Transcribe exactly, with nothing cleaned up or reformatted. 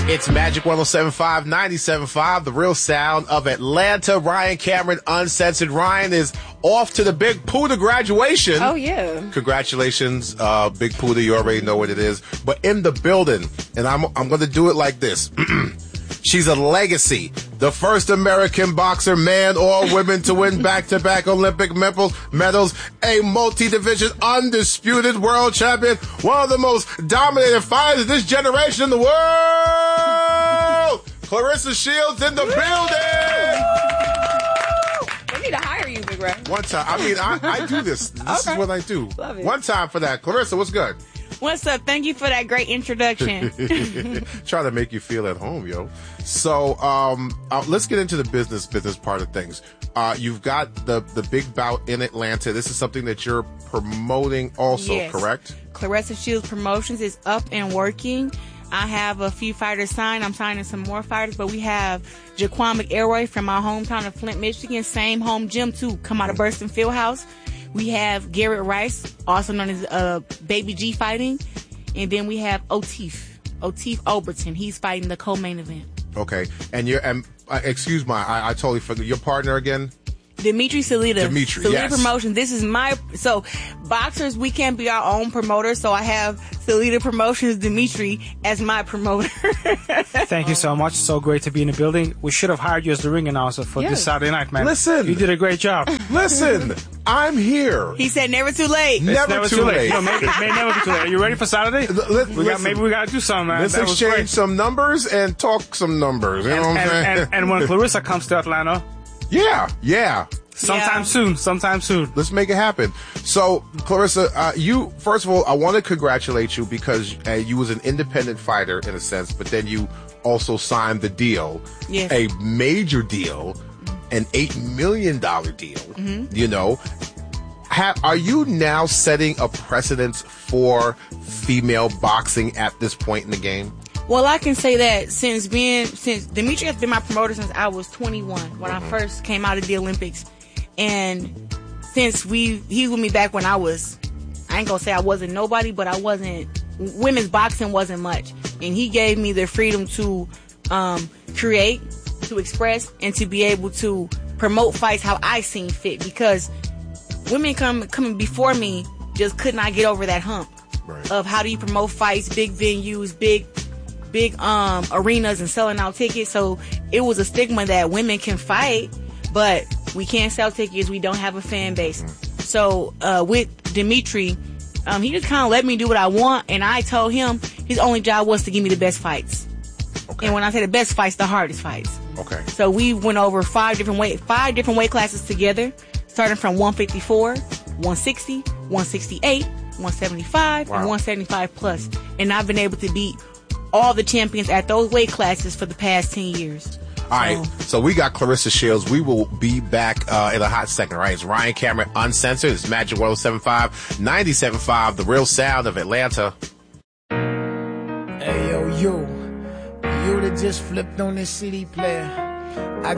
It's Magic one oh seven point five, ninety-seven point five, the real sound of Atlanta. Ryan Cameron, Uncensored. Ryan is off to the Big Puda graduation. Oh, yeah. Congratulations, uh, Big Puda. You already know what it is. But in the building, and I'm, I'm going to do it like this. She's a legacy. The first American boxer, man or woman, to win back-to-back Olympic medals. A multi-division, undisputed world champion. One of the most dominated fighters of this generation in the world. Claressa Shields in the building. We need to hire you, Big Ray. One time. I mean, I, I do this. This Okay. is what I do. Love it. One time for that. Claressa, what's good? What's up? Thank you for that great introduction. Try to make you feel at home, yo. So, um, uh, let's get into the business business part of things. Uh, you've got the the big bout in Atlanta. This is something that you're promoting also, Yes. correct? Claressa Shields Promotions is up and working. I have a few fighters signed. I'm signing some more fighters, but we have Jaquan McElroy from my hometown of Flint, Michigan. Same home gym, too. Come out of Burston Fieldhouse. We have Garrett Rice, also known as uh, Baby G fighting. And then we have Oteef, Oteef Overton. He's fighting the co-main event. Okay. And you're, and, uh, excuse my, I, I totally forgot. Your partner again? Dimitri Salita. Dimitri, Salita yes. Promotions. This is my, so boxers, we can't be our own promoter. So I have Salita Promotions, Dimitri, as my promoter. Thank you so much. So great to be in the building. We should have hired you as the ring announcer for Yes. this Saturday night, man. Listen. You did a great job. Listen, I'm here. He said never too late. Never, It's never too, too late. late. You know, maybe, may never be too late. Are you ready for Saturday? L- let- we got, listen. maybe we got to do something, man. Let's That was exchange great. some numbers and talk some numbers. You know what I'm and, saying? and, and when Claressa comes to Atlanta, yeah, yeah. sometime Yeah. soon, sometime soon. Let's make it happen. So, Claressa, uh, you, first of all, I want to congratulate you because uh, you was an independent fighter in a sense, but then you also signed the deal, Yes. a major deal, an eight million dollars deal, Mm-hmm. you know. Ha- are you now setting a precedence for female boxing at this point in the game? Well, I can say that since being, since Dimitri has been my promoter since I was twenty-one, when I first came out of the Olympics. And since we, he was with me back when I was, I ain't gonna say I wasn't nobody, but I wasn't, women's boxing wasn't much. And he gave me the freedom to um, create, to express, and to be able to promote fights how I seen fit. Because women come coming before me just could not get over that hump Right. of how do you promote fights, big venues, big big um arenas and selling out tickets. So it was a stigma that women can fight, but we can't sell tickets, we don't have a fan base. So uh with Dimitri, um he just kind of let me do what I want, and I told him his only job was to give me the best fights. Okay. And when I say the best fights, the hardest fights. Okay. So we went over five different weight five different weight classes together, starting from one fifty-four, one sixty, one sixty-eight, one seventy-five, Wow. and one seventy-five plus. And I've been able to beat all the champions at those weight classes for the past ten years. All right, so we got Claressa Shields. We will be back uh, in a hot second, right? It's Ryan Cameron, Uncensored. It's Magic one oh seven point five, ninety-seven point five, the real sound of Atlanta. Hey yo, you, you that just flipped on this C D player. I